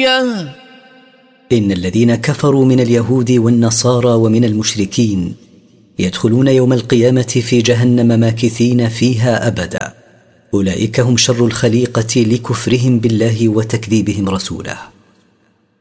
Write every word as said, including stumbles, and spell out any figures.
الدنيا. إن الذين كفروا من اليهود والنصارى ومن المشركين يدخلون يوم القيامة في جهنم ماكثين فيها أبدا. أولئك هم شر الخليقة لكفرهم بالله وتكذيبهم رسوله.